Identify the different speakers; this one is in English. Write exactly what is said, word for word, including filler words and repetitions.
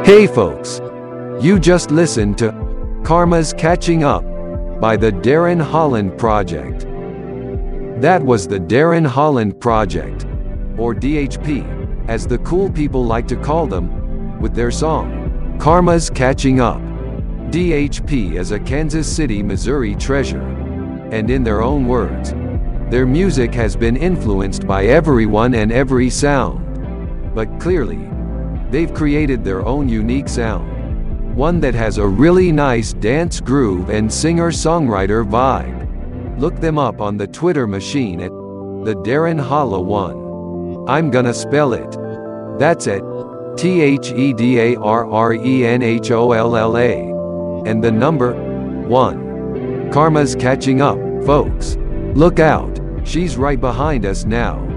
Speaker 1: Hey folks! You just listened to Karma's Catching Up by the Darren Holland Project. That was the Darren Holland Project, or D H P, as the cool people like to call them, with their song, Karma's Catching Up. D H P is a Kansas City, Missouri treasure, and in their own words, their music has been influenced by everyone and every sound. But clearly, they've created their own unique sound. One that has a really nice dance groove and singer-songwriter vibe. Look them up on the Twitter machine at the Darren Holla one. I'm gonna spell it. That's at T H E D A R R E N H O L L A. And the number one. Karma's catching up, folks. Look out, she's right behind us now.